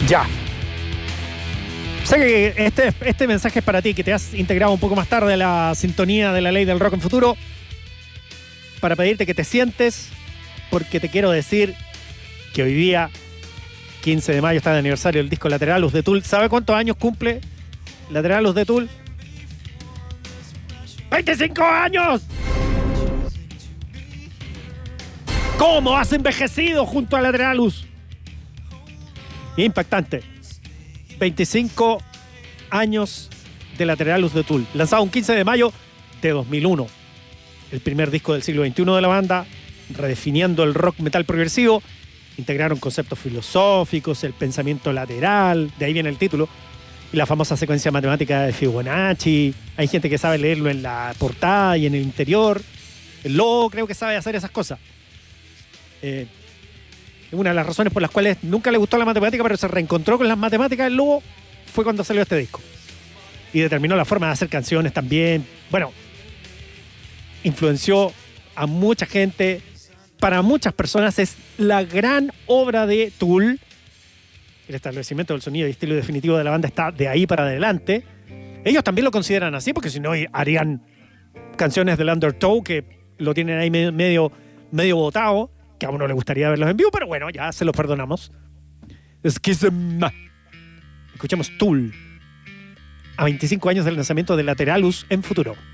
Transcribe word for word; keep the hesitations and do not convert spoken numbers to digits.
Ya. Sé que este, este mensaje es para ti, que te has integrado un poco más tarde a la sintonía de la ley del rock en futuro, para pedirte que te sientes, porque te quiero decir que hoy día, quince de mayo, está de aniversario el disco Lateralus de Tool. ¿Sabe cuántos años cumple Lateralus de Tool? ¡veinticinco años! ¿Cómo has envejecido junto a Lateralus? Impactante. veinticinco años de Lateralus de Tool. Lanzado un quince de mayo de dos mil uno. El primer disco del siglo veintiuno de la banda, redefiniendo el rock metal progresivo. Integraron conceptos filosóficos, el pensamiento lateral, de ahí viene el título, y la famosa secuencia matemática de Fibonacci. Hay gente que sabe leerlo en la portada y en el interior. El logo creo que sabe hacer esas cosas. Eh, una de las razones por las cuales nunca le gustó la matemática, pero se reencontró con las matemáticas del logo, fue cuando salió este disco. Y determinó la forma de hacer canciones también. Bueno, influenció a mucha gente. Para muchas personas es la gran obra de Tool. El establecimiento del sonido y estilo definitivo de la banda está de ahí para adelante. Ellos también lo consideran así, porque si no harían canciones del Undertow que lo tienen ahí medio, medio, medio botado, que a uno le gustaría verlos en vivo, pero bueno, ya se los perdonamos. Schism. Escuchemos Tool a veinticinco años del lanzamiento de Lateralus en futuro.